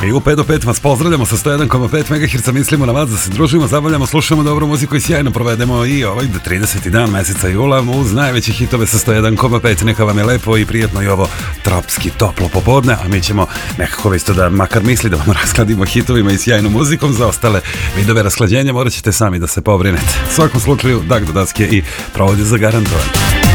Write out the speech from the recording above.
I u 5 do 5 vas pozdravljamo sa 101,5 MHz, mislimo na vas da se družimo, zabavljamo, slušamo dobru muziku i sjajno provedemo i ovaj 30. dan meseca jula uz najveće hitove sa 101,5. Neka vam je lepo i prijetno i ovo tropski toplo popodne, a mi ćemo nekako isto da makar misli da vam raskladimo hitovima i sjajnom muzikom. Za ostale vidove rasklađenja morat ćete sami da se pobrinete. U svakom slučaju, Dag do daske i provod je zagarantovan.